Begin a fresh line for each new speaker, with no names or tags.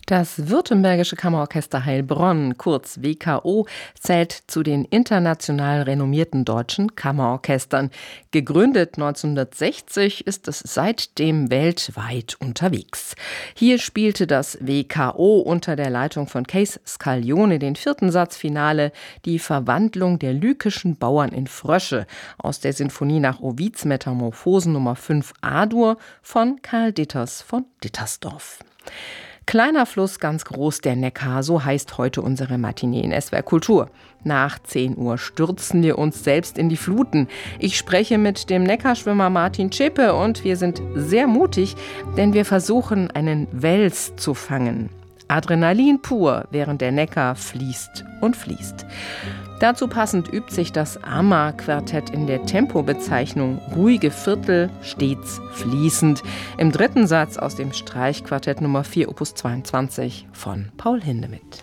Das Württembergische Kammerorchester Heilbronn, kurz WKO, zählt zu den international renommierten deutschen Kammerorchestern. Gegründet 1960 ist es seitdem weltweit unterwegs. Hier spielte das WKO unter der Leitung von Cees Scaglione den 4. Satzfinale die Verwandlung der lykischen Bauern in Frösche aus der Sinfonie nach Ovids Metamorphosen Nummer 5 A-Dur von Karl Ditters von Dittersdorf. Kleiner Fluss, ganz groß der Neckar, so heißt heute unsere Matinee in SWR Kultur. Nach 10 Uhr stürzen wir uns selbst in die Fluten. Ich spreche mit dem Neckarschwimmer Martin Zschäpe und wir sind sehr mutig, denn wir versuchen, einen Wels zu fangen. Adrenalin pur, während der Neckar fließt und fließt. Dazu passend übt sich das AMA-Quartett in der Tempobezeichnung ruhige Viertel, stets fließend. Im 3. Satz aus dem Streichquartett Nummer 4 Opus 22 von Paul Hindemith.